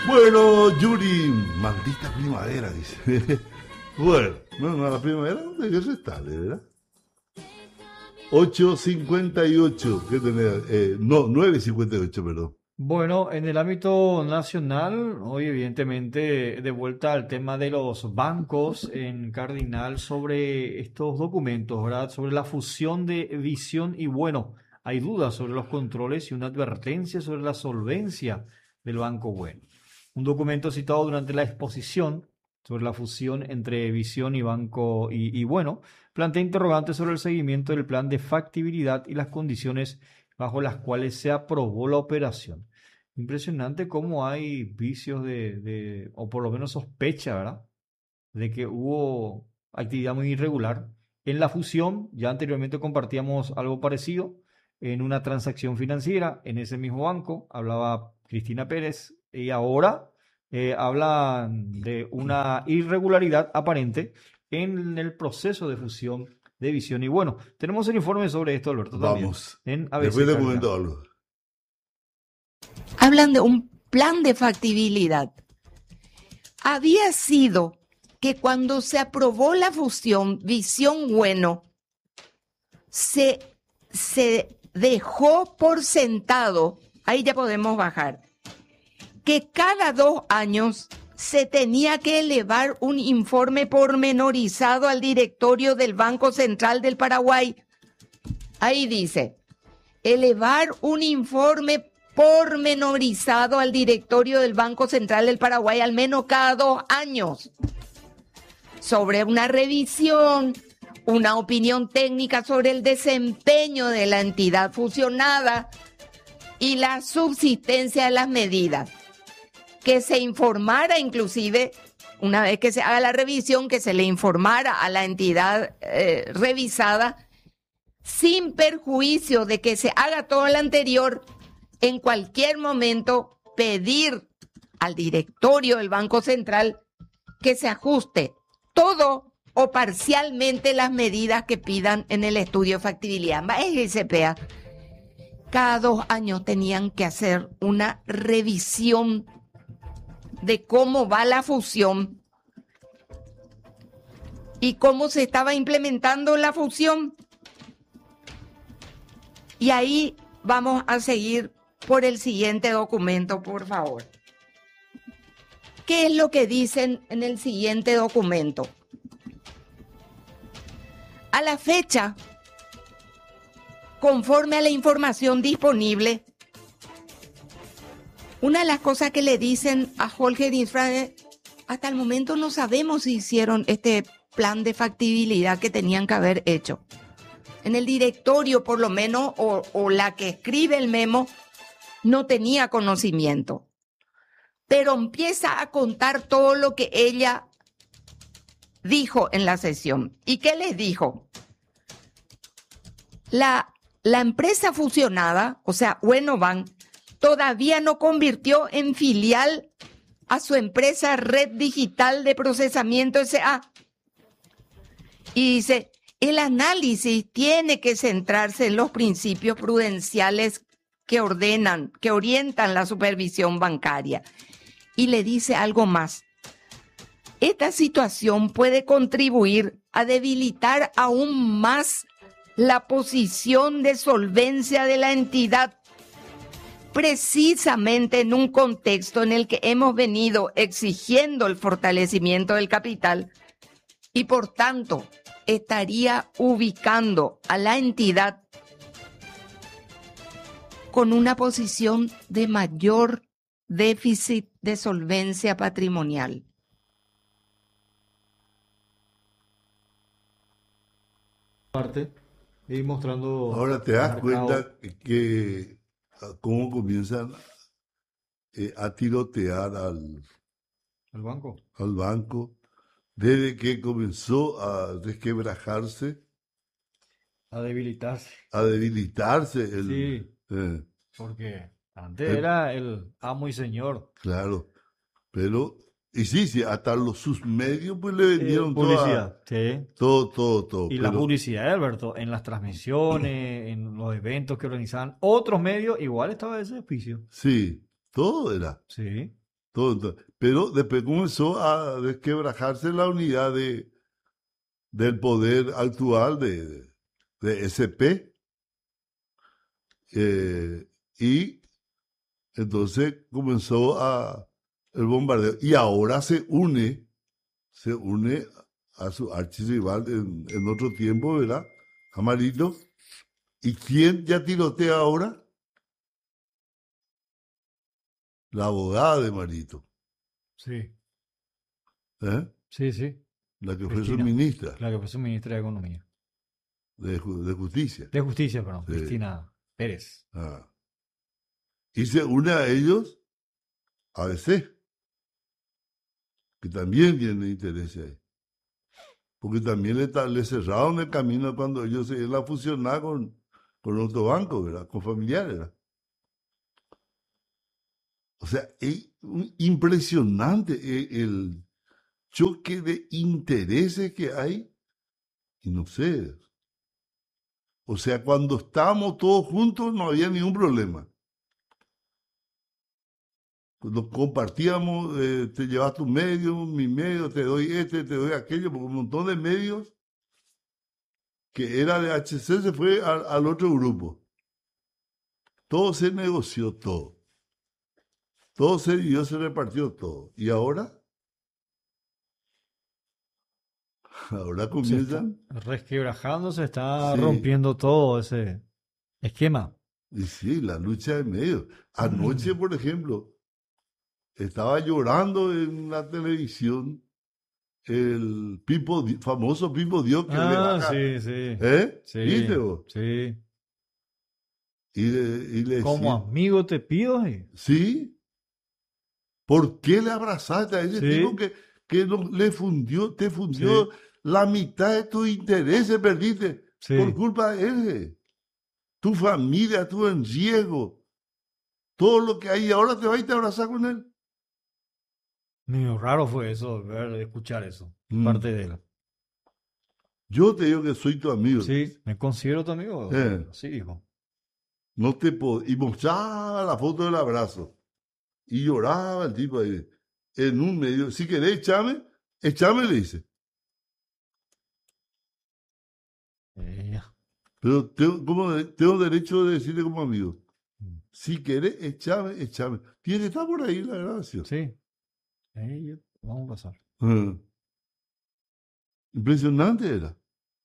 Bueno, Yuri, maldita primavera, dice. Bueno, no, la primavera no debe ser estable, ¿verdad? 8:58, ¿qué tenés? No, 9:58, perdón. Bueno, en el ámbito nacional, hoy evidentemente de vuelta al tema de los bancos en Cardinal sobre estos documentos, ¿verdad? Sobre la fusión de Visión y bueno, hay dudas sobre los controles y una advertencia sobre la solvencia del Banco Bueno. Un documento citado durante la exposición sobre la fusión entre Visión y Banco y bueno, plantea interrogantes sobre el seguimiento del plan de factibilidad y las condiciones bajo las cuales se aprobó la operación. Impresionante cómo hay vicios o por lo menos sospecha, ¿verdad? De que hubo actividad muy irregular. En la fusión, ya anteriormente compartíamos algo parecido en una transacción financiera en ese mismo banco, hablaba Cristina Pérez, y ahora hablan de una irregularidad aparente en el proceso de fusión de Visión. Y bueno, tenemos el informe sobre esto, Alberto, también, Vamos. en Después ABC te Cardinal. comento algo. Hablan de un plan de factibilidad. Había sido que cuando se aprobó la fusión Visión Bueno, se dejó por sentado, ahí ya podemos bajar, que cada 2 años se tenía que elevar un informe pormenorizado al directorio del Banco Central del Paraguay. Ahí dice, elevar un informe pormenorizado al directorio del Banco Central del Paraguay al menos cada 2 años sobre una revisión, una opinión técnica sobre el desempeño de la entidad fusionada y la subsistencia de las medidas. Que se informara inclusive, una vez que se haga la revisión, que se le informara a la entidad revisada sin perjuicio de que se haga todo lo anterior, en cualquier momento pedir al directorio del Banco Central que se ajuste todo o parcialmente las medidas que pidan en el estudio de factibilidad. Cada 2 años tenían que hacer una revisión de cómo va la fusión y cómo se estaba implementando la fusión. Y ahí vamos a seguir por el siguiente documento, por favor. ¿Qué es lo que dicen en el siguiente documento? A la fecha, conforme a la información disponible, una de las cosas que le dicen a Holger Infra es, hasta el momento no sabemos si hicieron este plan de factibilidad que tenían que haber hecho. En el directorio, por lo menos, o la que escribe el memo, no tenía conocimiento. Pero empieza a contar todo lo que ella dijo en la sesión. ¿Y qué les dijo? La empresa fusionada, o sea, Buenobank, todavía no convirtió en filial a su empresa Red Digital de Procesamiento S.A. Y dice, el análisis tiene que centrarse en los principios prudenciales que orientan la supervisión bancaria. Y le dice algo más. Esta situación puede contribuir a debilitar aún más la posición de solvencia de la entidad, precisamente en un contexto en el que hemos venido exigiendo el fortalecimiento del capital y por tanto estaría ubicando a la entidad con una posición de mayor déficit de solvencia patrimonial. Parte y mostrando Ahora te das marcado cuenta que cómo comienzan a tirotear el banco. al banco desde que comenzó a resquebrajarse, A debilitarse. a debilitarse Sí, eh, porque antes el- era el amo y señor. claro, pero, y sí, hasta sus medios pues le vendieron Publicidad, sí. todo, Y la pero publicidad, Alberto, en las transmisiones, en los eventos que organizaban otros medios, igual estaba ese auspicio. sí, todo era. Sí. todo. Pero después comenzó a desquebrajarse la unidad del poder actual de SP. Y entonces comenzó el bombardeo. Y ahora se une a su archirrival en otro tiempo, ¿verdad? Amarito. ¿Y quién ya tirotea ahora? La abogada de Marito. Sí, ¿Eh? sí, sí. La que fue su Cristina. ministra La que fue su ministra de Economía. de Justicia. De Justicia, perdón. Sí. Cristina Pérez. Ah. Y se une a ellos ABC, que también tiene interés ahí. Porque también le cerraron el camino cuando ellos se iban a fusionar con otro banco, ¿verdad? Con familiares, ¿verdad? O sea, es impresionante el choque de intereses que hay. Y no sé. O sea, cuando estábamos todos juntos no había ningún problema. Cuando compartíamos, te llevas tu medio, mi medio, te doy te doy aquello, porque un montón de medios que era de HC se fue al otro grupo. Todo se negoció, todo. Todo se dio, se repartió todo. ¿Y ahora? Ahora comienzan. Resquebrajándose, está Sí. rompiendo todo ese esquema. Y sí, la lucha de medios. Anoche, por ejemplo, estaba llorando en la televisión el famoso Pipo Dios que le baja. Sí, sí. ¿Eh? Sí, ¿Viste vos? sí. Y le Como decía, amigo te pido. ¿sí? ¿Por qué le abrazaste a ese Sí. tipo que te fundió Sí. la mitad de tus intereses, perdiste Sí. por culpa de él? Tu familia, tu en riesgo, todo lo que hay, ahora te vas y te abrazas con él. Medio raro fue eso, escuchar eso, Mm. parte de él. Yo te digo que soy tu amigo. Sí, me considero tu amigo. Sí, hijo. No te puedo. Y mostraba la foto del abrazo. Y lloraba el tipo ahí. En un medio. Si querés, échame, le dice. Pero tengo derecho de decirle como amigo. Si querés, échame. Tiene que estar por ahí la gracia. Sí. Vamos a pasar. Impresionante era.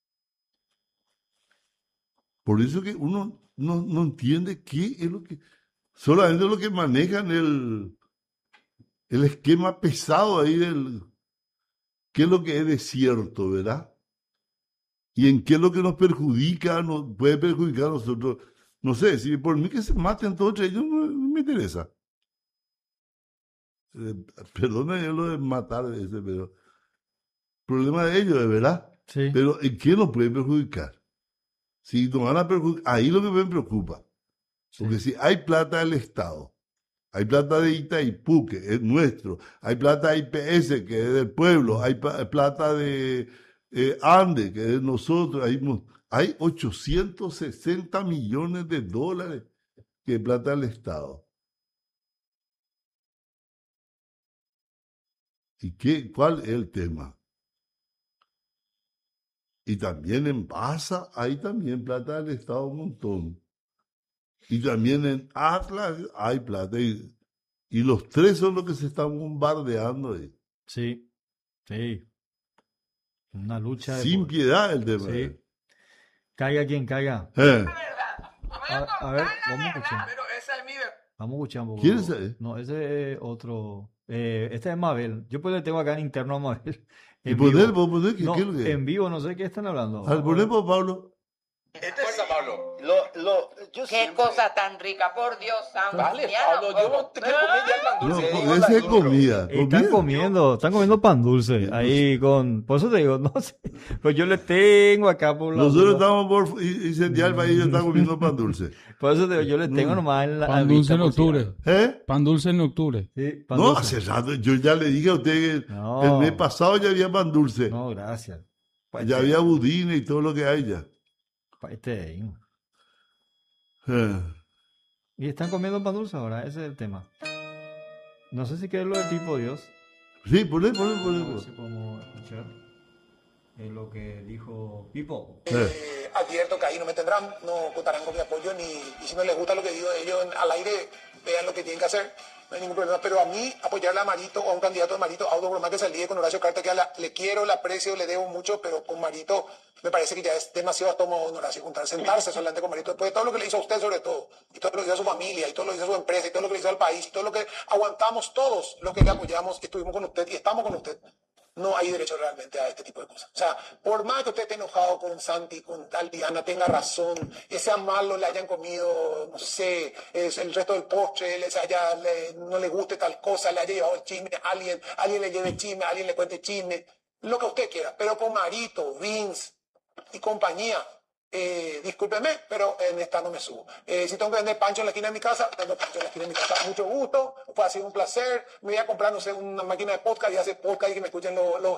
Por eso que uno no entiende qué es lo que... Solamente lo que manejan el esquema pesado ahí qué es lo que es desierto, ¿verdad? Y en qué es lo que nos perjudica, nos puede perjudicar a nosotros. No sé, si por mí que se maten todos ellos, no me interesa. Perdona yo lo de matar, pero problema de ellos, de verdad. Sí. Pero ¿en qué nos puede perjudicar? Si nos van a perjudicar, ahí lo que me preocupa. Porque si hay plata del Estado, hay plata de Itaipú, que es nuestro, hay plata de IPS, que es del pueblo, hay plata de Ande, que es de nosotros, hay 860 millones de dólares que es plata del Estado. ¿Y cuál es el tema? Y también en Baza hay también plata del Estado un montón. Y también en Atlas hay plata. Y los tres son los que se están bombardeando ahí. Sí, sí. Una lucha de sin poder. piedad el tema. Sí. Caiga quien caiga. A ver, vamos a escuchar. Pero esa es mi... Vamos a escuchar un poco. ¿Quién es ese? No, ese es otro. Este es Mabel. Yo pues le tengo acá en interno a Mabel. ¿Y En poner, vivo. vos poner, qué No, es lo que es? en vivo, no sé qué están hablando. Al poner por Pablo. Fuerza, Pablo. Qué Yo siempre- cosa tan rica, por Dios santo. Vale, Mañana, Pablo, yo no te quiero comer ya tan No, dulce. porque ese es comida. Están comiendo pan dulce. Ahí con. Por eso te digo, no sé. Pues yo le tengo acá por la. Nosotros estamos por incendiar el país y ellos están comiendo pan dulce. Por eso te digo, yo le tengo nomás en la. Pan dulce en por si octubre. algo. ¿Eh? Pan dulce en octubre. Sí, pan No, dulce. hace rato. Yo ya le dije a usted que No. el mes pasado ya había pan dulce. No, gracias. Pues Ya había budines y todo lo que hay ya. Y están comiendo pan dulce ahora, ese es el tema. No sé si queda lo del tipo Dios. Sí, poné. A ver si podemos escuchar lo que dijo Pipo. Advierto que ahí no me tendrán, no contarán con mi apoyo, y si no les gusta lo que digo de ellos al aire, vean lo que tienen que hacer, no hay ningún problema. Pero a mí, apoyarle a Marito o a un candidato de Marito, a por más que se líe con Horacio Carta, que le quiero, le aprecio, le debo mucho, pero con Marito me parece que ya es demasiado estómago, don Horacio, sentarse solamente con Marito, después de todo lo que le hizo a usted sobre todo, y todo lo que le hizo a su familia, y todo lo que le hizo a su empresa, y todo lo que le hizo al país, y todo lo que aguantamos todos, lo que le apoyamos, y estuvimos con usted y estamos con usted. No hay derecho realmente a este tipo de cosas. O sea, por más que usted esté enojado con Santi, con tal Diana, tenga razón, que sea malo, le hayan comido, no sé, el resto del postre, no le guste tal cosa, le haya llevado el chisme a alguien le lleve chisme, alguien le cuente chisme, lo que usted quiera. Pero con Marito, Vince y compañía, discúlpeme, pero en esta no me subo. Si tengo que vender pancho en la esquina de mi casa, vendo pancho en la esquina de mi casa. Mucho gusto, fue así un placer. Me voy a comprar, no sé, una máquina de podcast y hacer podcast y que me escuchen los